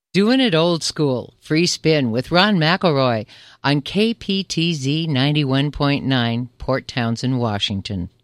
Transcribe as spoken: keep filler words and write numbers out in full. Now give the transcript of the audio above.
Doing it old school, free spin with Ron McElroy on K P T Z ninety-one point nine, Port Townsend, Washington.